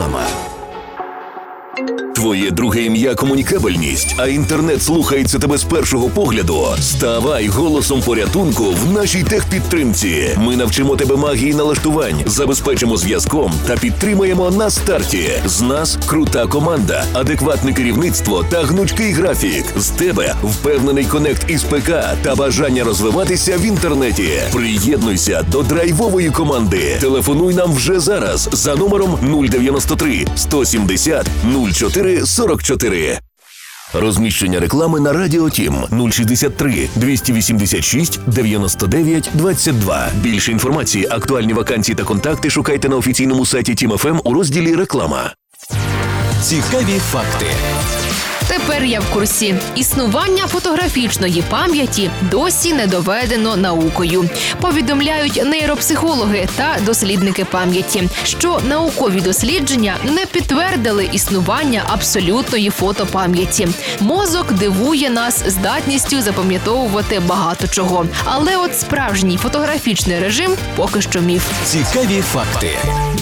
Реклама. Твоє друге ім'я – комунікабельність, а інтернет слухається тебе з першого погляду? Ставай голосом порятунку в нашій техпідтримці. Ми навчимо тебе магії налаштувань, забезпечимо зв'язком та підтримаємо на старті. З нас крута команда, адекватне керівництво та гнучкий графік. З тебе впевнений конект із ПК та бажання розвиватися в інтернеті. Приєднуйся до драйвової команди. Телефонуй нам вже зараз за номером 093 170 04 44. Розміщення реклами на Радіо Тім 063 286 99 22. Більше інформації, актуальні вакансії та контакти шукайте на офіційному сайті Тім ФМ у розділі «Реклама». Цікаві факти. Тепер я в курсі. Існування фотографічної пам'яті досі не доведено наукою. Повідомляють нейропсихологи та дослідники пам'яті, що наукові дослідження не підтвердили існування абсолютної фотопам'яті. Мозок дивує нас здатністю запам'ятовувати багато чого. Але от справжній фотографічний режим поки що міф. Цікаві факти.